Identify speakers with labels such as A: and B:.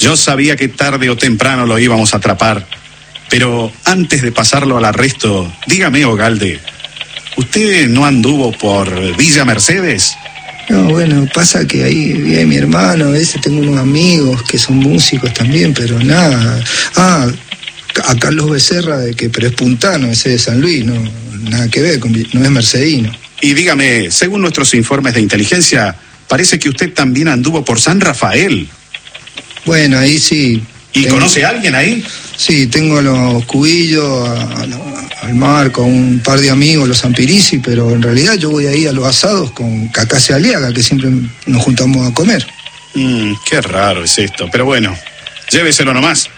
A: Yo sabía que tarde o temprano lo íbamos a atrapar. Pero antes de pasarlo al arresto, dígame, Ogalde, ¿usted no anduvo por Villa Mercedes?
B: No, bueno, pasa que ahí vive mi hermano, a veces tengo unos amigos que son músicos también, pero nada. A Carlos Becerra, pero es puntano, ese de San Luis, no, nada que ver, no es mercedino.
A: Y dígame, según nuestros informes de inteligencia, parece que usted también anduvo por San Rafael.
B: Bueno, ahí sí.
A: ¿Y conoce a alguien ahí?
B: Sí, tengo a los Cubillos, al Marco, a un par de amigos, los Ampirisi, pero en realidad yo voy ahí a los asados con Cacase Aliaga, que siempre nos juntamos a comer.
A: Qué raro es esto, pero bueno, lléveselo nomás.